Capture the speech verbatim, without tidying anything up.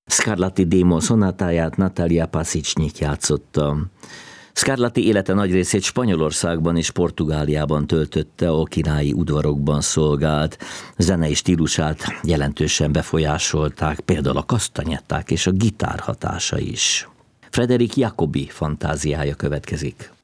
Scarlatti démon szonátáját Natalia Pasicsnyik játszotta. Scarlatti élete nagy részét Spanyolországban és Portugáliában töltötte, a királyi udvarokban szolgált. Zenei stílusát jelentősen befolyásolták, például a kasztanyetták és a gitár hatása is. Frederick Jacobi fantáziája következik.